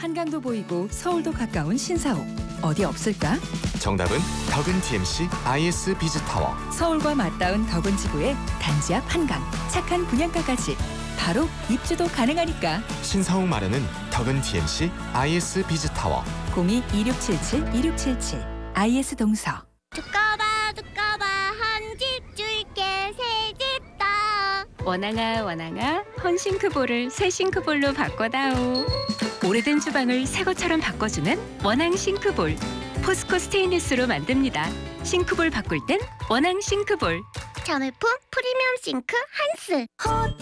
한강도 보이고 서울도 가까운 신사옥. 어디 없을까? 정답은 덕은 TMC IS 비즈타워. 서울과 맞닿은 덕은 지구의 단지 앞 한강. 착한 분양가까지. 바로 입주도 가능하니까. 신사옥 마련은 덕은 TMC IS 비즈타워. 02-2677-2677 IS 동서. 두꺼봐 한 집 줄게 새 집 더. 원앙아 헌싱크볼을 새 싱크볼로 바꿔다오. 오래된 주방을 새 것처럼 바꿔주는 원앙 싱크볼. 포스코 스테인리스로 만듭니다. 싱크볼 바꿀 땐 원앙 싱크볼. 자매품 프리미엄 싱크 한스.